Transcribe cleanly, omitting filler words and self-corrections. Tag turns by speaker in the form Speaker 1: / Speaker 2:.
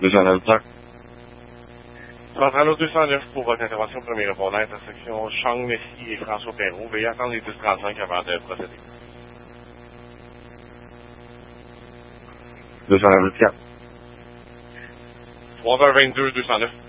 Speaker 1: 295.
Speaker 2: Centrale au 209 pour votre intervention, premier répondant, intersection Chang, Messi et François Perrault. Veuillez attendre les 10:35 avant de procéder.
Speaker 1: 294.
Speaker 2: 3h22, 209.